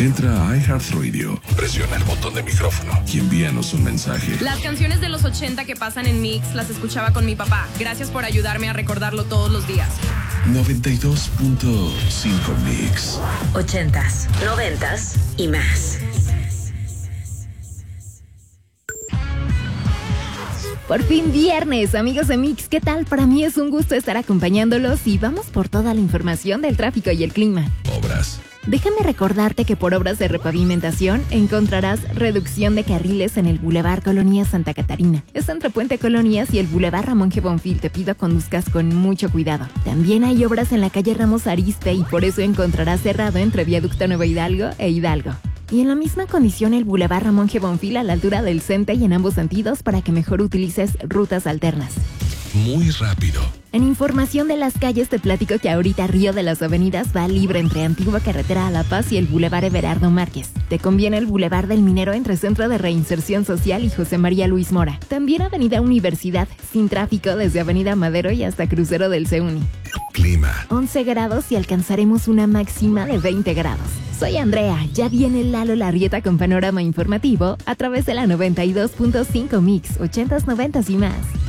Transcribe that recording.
Entra a iHeartRadio, presiona el botón de micrófono y envíanos un mensaje. Las canciones de los 80 que pasan en Mix las escuchaba con mi papá. Gracias por ayudarme a recordarlo todos los días. 92.5 Mix. 80s, 90s y más. Por fin viernes, amigos de Mix, ¿qué tal? Para mí es un gusto estar acompañándolos y vamos por toda la información del tráfico y el clima. Obras. Déjame recordarte que por obras de repavimentación encontrarás reducción de carriles en el Boulevard Colonia Santa Catarina. Es entre Puente Colonias y el Boulevard Ramón G. Bonfil. Te pido conduzcas con mucho cuidado. También hay obras en la calle Ramos Arizpe y por eso encontrarás cerrado entre Viaducto Nuevo Hidalgo e Hidalgo. Y en la misma condición el Boulevard Ramón G. Bonfil a la altura del Cente y en ambos sentidos para que mejor utilices rutas alternas. Muy rápido. En información de las calles te platico que ahorita Río de las Avenidas va libre entre Antigua Carretera a La Paz y el Boulevard Everardo Márquez. Te conviene el Boulevard del Minero entre Centro de Reinserción Social y José María Luis Mora. También Avenida Universidad, sin tráfico desde Avenida Madero y hasta Crucero del CEUNI. Clima. 11 grados y alcanzaremos una máxima de 20 grados. Soy Andrea, ya viene Lalo Larrieta con panorama informativo a través de la 92.5 Mix, 80s, 90s y más.